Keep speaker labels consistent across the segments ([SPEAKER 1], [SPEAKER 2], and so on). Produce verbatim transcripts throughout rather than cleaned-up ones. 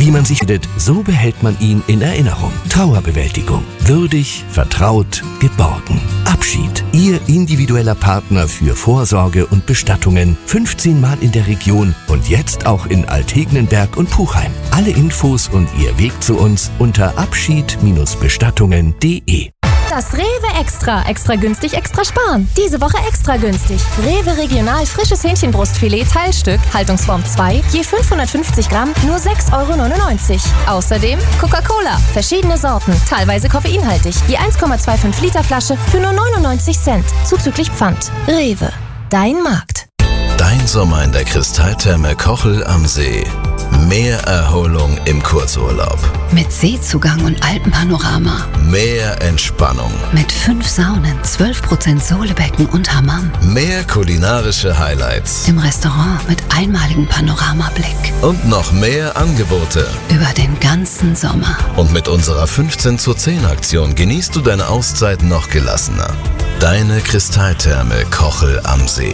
[SPEAKER 1] Wie man sich findet, so behält man ihn in Erinnerung. Trauerbewältigung. Würdig, vertraut, geborgen. Abschied. Ihr individueller Partner für Vorsorge und Bestattungen. fünfzehn Mal in der Region und jetzt auch in Altegnenberg und Puchheim. Alle Infos und Ihr Weg zu uns unter abschied Bestattungen punkt de.
[SPEAKER 2] Das Rewe Extra. Extra günstig, extra sparen. Diese Woche extra günstig. Rewe Regional frisches Hähnchenbrustfilet Teilstück, Haltungsform zwei, je fünfhundertfünfzig Gramm, nur sechs Euro neunundneunzig. Außerdem Coca-Cola, verschiedene Sorten, teilweise koffeinhaltig, je eins Komma fünfundzwanzig Liter Flasche für nur neunundneunzig Cent, zuzüglich Pfand. Rewe, dein Markt.
[SPEAKER 3] Dein Sommer in der Kristalltherme Kochel am See. Mehr Erholung im Kurzurlaub.
[SPEAKER 4] Mit Seezugang und Alpenpanorama.
[SPEAKER 3] Mehr Entspannung.
[SPEAKER 4] Mit fünf Saunen, zwölf Prozent Solebecken und Hammam.
[SPEAKER 3] Mehr kulinarische Highlights.
[SPEAKER 4] Im Restaurant mit einmaligem Panoramablick.
[SPEAKER 3] Und noch mehr Angebote.
[SPEAKER 4] Über den ganzen Sommer.
[SPEAKER 3] Und mit unserer fünfzehn zu zehn Aktion genießt du deine Auszeit noch gelassener. Deine Kristalltherme Kochel am See.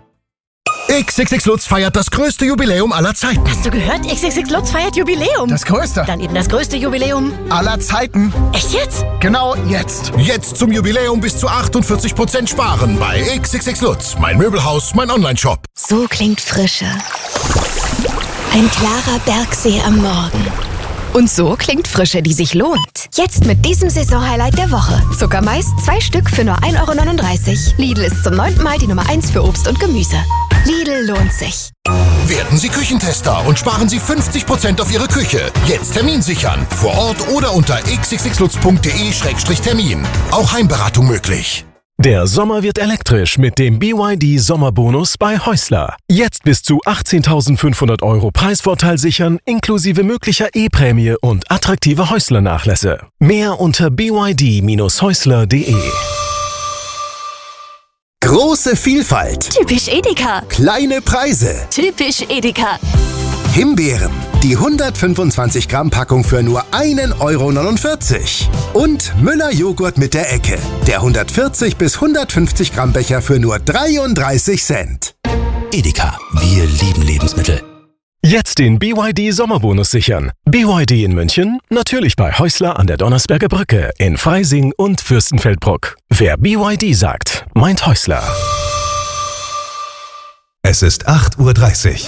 [SPEAKER 5] X X X Lutz feiert das größte Jubiläum aller Zeiten.
[SPEAKER 6] Hast du gehört? X X X Lutz feiert Jubiläum.
[SPEAKER 5] Das größte.
[SPEAKER 6] Dann eben das größte Jubiläum
[SPEAKER 5] aller Zeiten.
[SPEAKER 6] Echt jetzt?
[SPEAKER 5] Genau jetzt. Jetzt zum Jubiläum bis zu achtundvierzig Prozent sparen bei X X X Lutz. Mein Möbelhaus, mein Onlineshop.
[SPEAKER 7] So klingt Frische. Ein klarer Bergsee am Morgen.
[SPEAKER 8] Und so klingt Frische, die sich lohnt.
[SPEAKER 7] Jetzt mit diesem Saisonhighlight der Woche.
[SPEAKER 8] Zuckermais, zwei Stück für nur ein Euro neununddreißig. Lidl ist zum neunten Mal die Nummer eins für Obst und Gemüse. Lidl lohnt sich.
[SPEAKER 5] Werden Sie Küchentester und sparen Sie fünfzig Prozent auf Ihre Küche. Jetzt Termin sichern. Vor Ort oder unter x x x lutz punkt de Schrägstrich Termin. Auch Heimberatung möglich.
[SPEAKER 9] Der Sommer wird elektrisch mit dem B Y D Sommerbonus bei Häusler. Jetzt bis zu achtzehntausendfünfhundert Euro Preisvorteil sichern, inklusive möglicher E-Prämie und attraktive Häusler-Nachlässe. Mehr unter b y d Häusler punkt de.
[SPEAKER 10] Große Vielfalt.
[SPEAKER 7] Typisch Edeka.
[SPEAKER 10] Kleine Preise.
[SPEAKER 7] Typisch Edeka.
[SPEAKER 10] Himbeeren. Die hundertfünfundzwanzig Gramm Packung für nur ein Euro neunundvierzig. Und Müller Joghurt mit der Ecke. Der hundertvierzig bis hundertfünfzig Gramm Becher für nur dreiunddreißig Cent.
[SPEAKER 1] Edeka, wir lieben Lebensmittel.
[SPEAKER 9] Jetzt den B Y D Sommerbonus sichern. B Y D in München, natürlich bei Häusler an der Donnersberger Brücke, in Freising und Fürstenfeldbruck. Wer B Y D sagt, meint Häusler.
[SPEAKER 11] Es ist acht Uhr dreißig.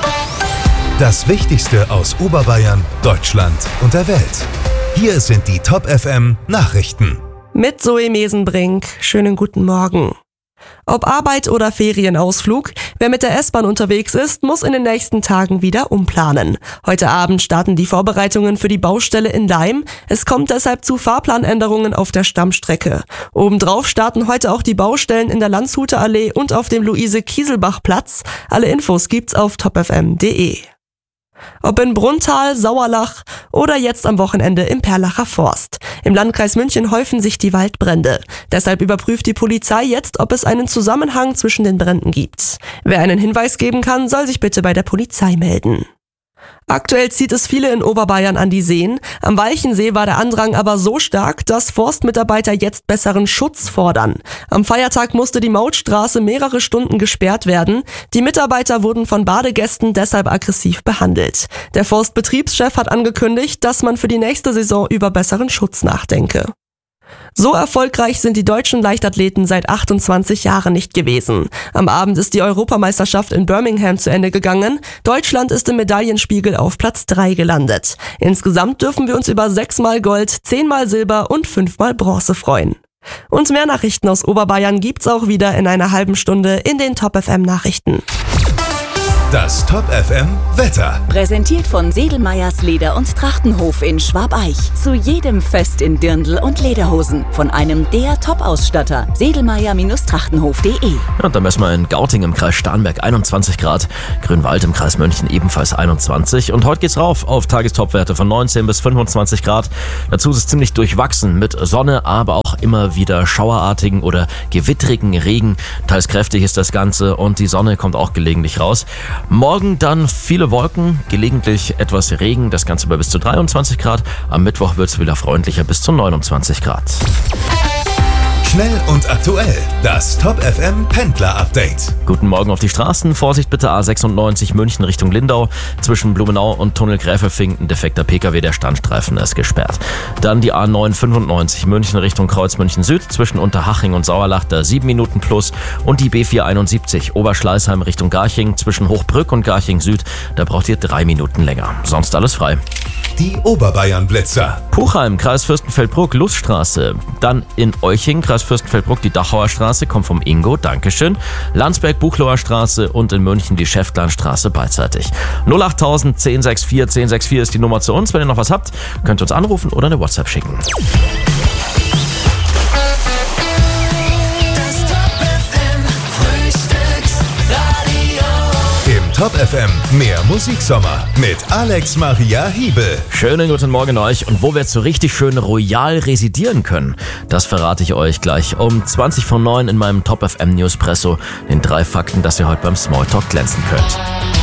[SPEAKER 11] Das Wichtigste aus Oberbayern, Deutschland und der Welt. Hier sind die Top F M Nachrichten.
[SPEAKER 12] Mit Zoe Mesenbrink. Schönen guten Morgen. Ob Arbeit oder Ferienausflug, wer mit der S-Bahn unterwegs ist, muss in den nächsten Tagen wieder umplanen. Heute Abend starten die Vorbereitungen für die Baustelle in Laim. Es kommt deshalb zu Fahrplanänderungen auf der Stammstrecke. Obendrauf starten heute auch die Baustellen in der Landshuter Allee und auf dem Luise-Kieselbach-Platz. Alle Infos gibt's auf top f m punkt de. Ob in Brunntal, Sauerlach oder jetzt am Wochenende im Perlacher Forst. Im Landkreis München häufen sich die Waldbrände. Deshalb überprüft die Polizei jetzt, ob es einen Zusammenhang zwischen den Bränden gibt. Wer einen Hinweis geben kann, soll sich bitte bei der Polizei melden. Aktuell zieht es viele in Oberbayern an die Seen. Am Walchensee war der Andrang aber so stark, dass Forstmitarbeiter jetzt besseren Schutz fordern. Am Feiertag musste die Mautstraße mehrere Stunden gesperrt werden. Die Mitarbeiter wurden von Badegästen deshalb aggressiv behandelt. Der Forstbetriebschef hat angekündigt, dass man für die nächste Saison über besseren Schutz nachdenke. So erfolgreich sind die deutschen Leichtathleten seit achtundzwanzig Jahren nicht gewesen. Am Abend ist die Europameisterschaft in Birmingham zu Ende gegangen. Deutschland ist im Medaillenspiegel auf Platz drei gelandet. Insgesamt dürfen wir uns über sechsmal Gold, zehnmal Silber und fünfmal Bronze freuen. Und mehr Nachrichten aus Oberbayern gibt's auch wieder in einer halben Stunde in den Top F M Nachrichten.
[SPEAKER 11] Das Top F M Wetter.
[SPEAKER 13] Präsentiert von Sedelmeyers Leder- und Trachtenhof in Schwabeich. Zu jedem Fest in Dirndl und Lederhosen. Von einem der Top-Ausstatter. Sedelmeyer Trachtenhof punkt de.
[SPEAKER 14] Ja, und dann messen wir in Gauting im Kreis Starnberg einundzwanzig Grad. Grünwald im Kreis München ebenfalls einundzwanzig. Und heute geht's rauf auf Tagestopwerte von neunzehn bis fünfundzwanzig Grad. Dazu ist es ziemlich durchwachsen mit Sonne, aber auch immer wieder schauerartigen oder gewittrigen Regen. Teils kräftig ist das Ganze und die Sonne kommt auch gelegentlich raus. Morgen dann viele Wolken, gelegentlich etwas Regen, das Ganze bei bis zu dreiundzwanzig Grad. Am Mittwoch wird es wieder freundlicher bis zu neunundzwanzig Grad.
[SPEAKER 11] Schnell und aktuell. Das Top F M Pendler Update.
[SPEAKER 14] Guten Morgen auf die Straßen. Vorsicht bitte A sechsundneunzig München Richtung Lindau. Zwischen Blumenau und Tunnel Gräfelfing ein defekter Pkw, der Standstreifen ist gesperrt. Dann die A neunhundertfünfundneunzig München Richtung Kreuz München Süd. Zwischen Unterhaching und Sauerlach da sieben Minuten plus. Und die B vierhunderteinundsiebzig Oberschleißheim Richtung Garching. Zwischen Hochbrück und Garching Süd. Da braucht ihr drei Minuten länger. Sonst alles frei.
[SPEAKER 11] Die Oberbayern-Blitzer.
[SPEAKER 14] Puchheim, Kreis Fürstenfeldbruck, Luststraße. Dann in Euching, Kreis Fürstenfeldbruck, die Dachauer Straße, kommt vom Ingo, Dankeschön. Landsberg, Buchloer Straße und in München die Schäftlarnstraße beidseitig. null achttausend zehn sechs vier zehn sechs vier ist die Nummer zu uns. Wenn ihr noch was habt, könnt ihr uns anrufen oder eine WhatsApp schicken.
[SPEAKER 11] Top F M, mehr Musiksommer mit Alex Maria Hiebel.
[SPEAKER 14] Schönen guten Morgen euch. Und wo wir jetzt so richtig schön royal residieren können, das verrate ich euch gleich um zwanzig vor neun in meinem Top F M Newspresso. Den drei Fakten, dass ihr heute beim Smalltalk glänzen könnt.